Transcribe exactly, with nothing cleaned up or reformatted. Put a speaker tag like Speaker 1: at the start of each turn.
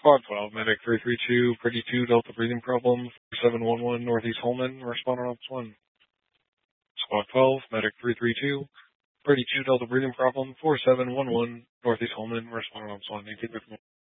Speaker 1: Squad twelve, Medic three three two, Pretty two, Delta breathing problem, seven one one, Northeast Holman, respond on Ops one. Squad twelve, Medic three three two, Pretty two, Delta breathing problem, four seven one one, Northeast Holman, respond on Ops one. You keep with me.